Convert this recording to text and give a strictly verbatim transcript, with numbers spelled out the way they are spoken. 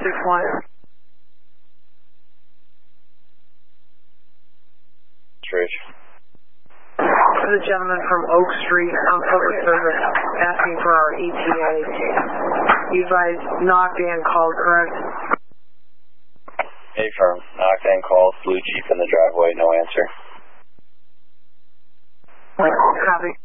six one. Rich. The gentleman from Oak Street on public service asking for our E T A. You guys knocked and called, correct? Hey, firm. Knocked and called. Blue Jeep in the driveway. No answer. Copy.